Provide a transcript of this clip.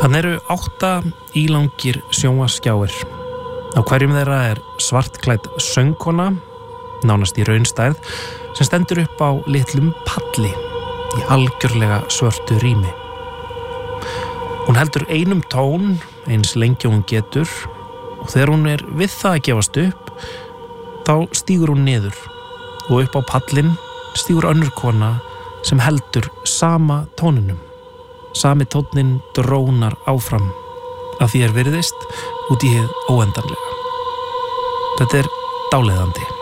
Þannig eru 8 ílangir sjónvarpsskjáir. Á hverjum þeirra svartklædd söngkona, nánast í raunstærð, sem stendur upp á litlum palli í algjörlega svörtu rými. Hún heldur einum tón eins lengi og hún getur og þegar hún við það að gefast upp, þá stígur hún niður og upp á pallinn stígur önnur kona sem heldur sama tóninum. Sami tónninn drónar áfram að því virðist út í hið óendanlega. Þetta dáleiðandi.